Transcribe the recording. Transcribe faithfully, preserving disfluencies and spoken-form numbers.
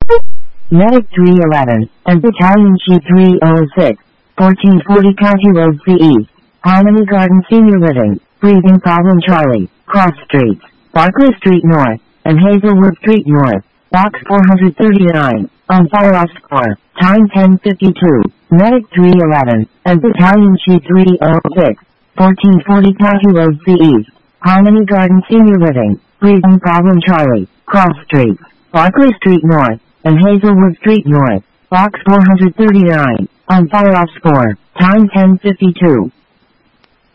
Medic three eleven, and Battalion Chief three oh six, fourteen forty County Road C East, Harmony Garden Senior Living, Breathing Problem Charlie, Cross Streets, Barclay Street North, and Hazelwood Street North, Box four thirty-nine, on fire off score, time ten fifty-two, Medic three eleven, and Battalion Chief three oh six, fourteen forty County Road C East, Harmony Garden Senior Living, Breathing Problem Charlie, Cross Streets, Barclay Street North, and Hazelwood Street North, Box four thirty-nine, on fire off score, time ten fifty-two.